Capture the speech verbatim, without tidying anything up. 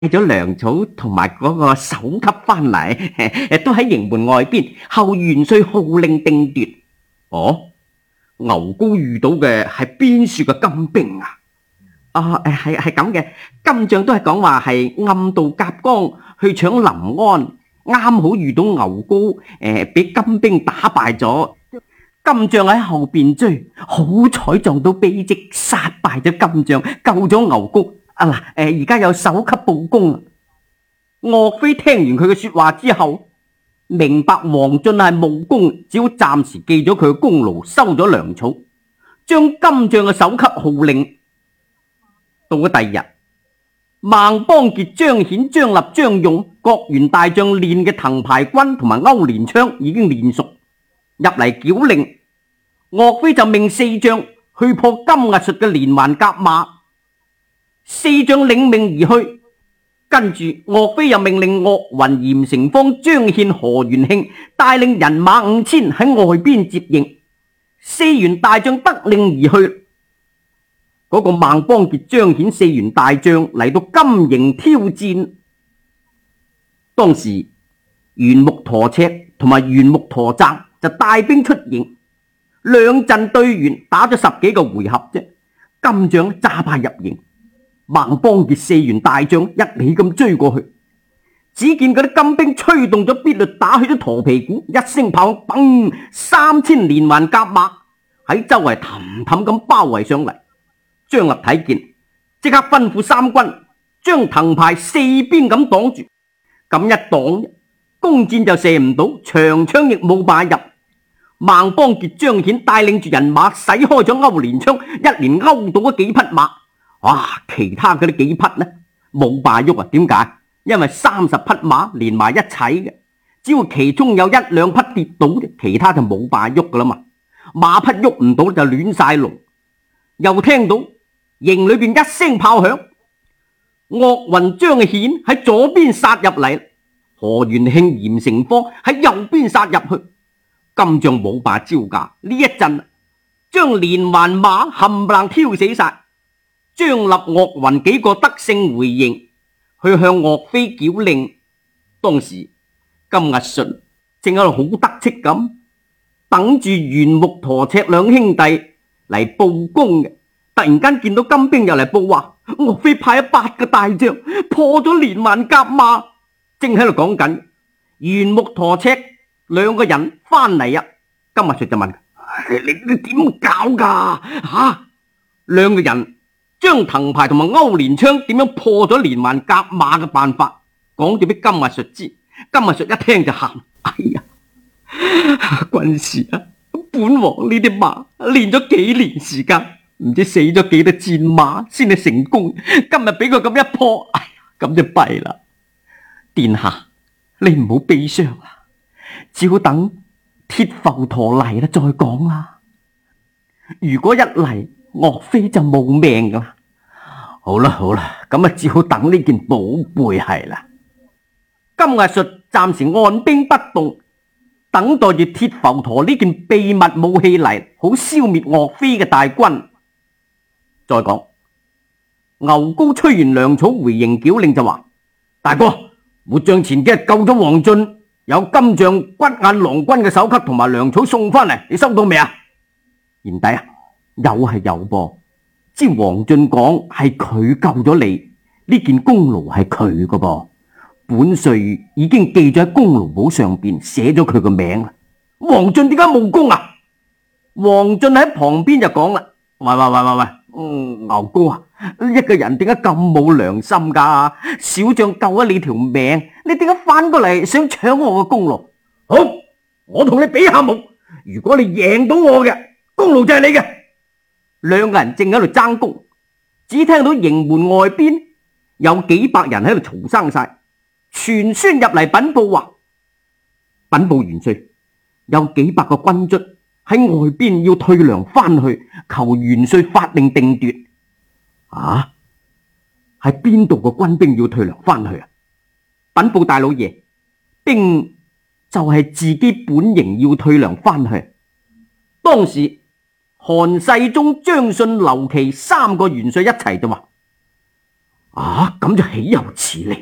咗糧草同埋嗰個首級翻嚟，都喺營門外邊候元帥號令定奪。哦，牛皋遇到嘅係邊處嘅金兵啊？啊，誒係係咁嘅，金將都係講話係暗渡夾江去搶臨安，啱好遇到牛皋，誒俾金兵打敗咗。金將喺後邊追，好彩撞到秘籍，殺敗咗金將，救咗牛皋。啊嗱，誒而家有首級報功。岳飛聽完佢嘅說話之後，明白黃俊係無功，只好暫時記咗佢嘅功勞，收咗糧草，將金將嘅首級號令。到咗第二日，孟邦傑、張顯、張立、張勇各員大將練嘅藤牌軍同埋勾連槍已經練熟，入嚟繳令。岳飛就命四將去破金兀術嘅連環甲馬，四將領命而去。跟住岳飛又命令岳雲、嚴成方、張憲、何元慶帶領人馬五千喺外邊接應，四員大將得令而去。嗰、那個孟邦傑、張顯四員大將嚟到金營挑戰。當時袁木陀赤同埋袁木陀澤就帶兵出營，兩陣對完打咗十幾個回合啫，金將詐敗入營。孟邦傑四員大將一起咁追過去，只見嗰啲金兵吹動咗必律，打去咗駝皮鼓，一聲炮響，嘣，三千連環甲馬喺周圍氹氹咁包圍上嚟。張立睇見，即刻吩咐三軍將藤牌四邊咁擋住，咁一擋，弓箭就射唔到，長槍亦冇辦法入。孟邦傑、張顯帶領住人馬使開咗勾連槍，一連勾到嗰幾匹馬。哇！其他嗰啲幾匹呢，冇辦法喐啊？點解？因為三十匹馬連埋一齊嘅，只要其中有一兩匹跌倒，其他就冇辦法喐噶啦嘛。馬匹喐唔到就亂晒龍。又聽到營裏邊一聲炮響，岳雲、張顯喺左邊殺入嚟，何元慶、嚴成方喺右邊殺入去。金將冇辦法招架，呢一陣將連環馬冚唪唥挑死晒。張立、岳雲幾個得勝回營，去向岳飛繳令。當時金兀術正喺度好得戚咁等住袁木陀赤兩兄弟嚟報功嘅。突然間見到金兵又嚟報話，岳飛派咗八個大將破咗連環甲馬。正喺度講緊，袁木陀赤兩個人翻嚟啊！金兀術就問：你你你點搞噶？吓、啊，兩個人將藤牌同埋勾連槍點樣破咗連環甲馬嘅辦法講咗俾金兀術知。金兀術一聽就喊：哎呀，軍師啊，本王呢啲馬練咗幾年時間，唔知死咗幾多戰馬先至成功，今日俾佢咁一破，哎呀，咁就弊啦。殿下，你唔好悲傷啦，只好等鐵浮陀嚟啦再講啦。如果一嚟，岳飛就冇命噶啦。好啦好啦，咁啊只好等呢件寶貝係啦。金兀術暫時按兵不動，等待住鐵浮陀呢件秘密武器嚟，好消滅岳飛嘅大軍。再講，牛皋吹完糧草回營繳令就話：大哥，末將前幾日救咗黃俊，有金將骨眼郎君嘅首級同埋糧草送翻嚟，你收到未啊？賢弟啊，有係有噃，知黃俊講係佢救咗你，呢件功勞係佢噶噃，本帥已經記咗喺功勞簿上邊，寫咗佢個名啦。黃俊點解冇功啊？黃俊喺旁邊就講啦：喂喂喂喂喂，嗯，牛皋啊，一個人點解咁冇良心噶？小將救咗你條命，你點解翻過嚟想搶我嘅功勞？好，我同你比下武，如果你贏到我嘅，功勞就係你嘅。兩個人正喺度爭功，只聽到營門外邊有幾百人喺度嘈生晒，傳宣入嚟稟報話：稟報元帥，有幾百個軍卒喺外邊要退糧翻去，求元帥發令定奪。啊，係邊度個軍兵要退糧翻去啊？稟報大老爺，兵就係自己本營要退糧翻去。當時韓世忠、張信、劉琦三個元帥一齊就話： 啊，咁就豈有此理！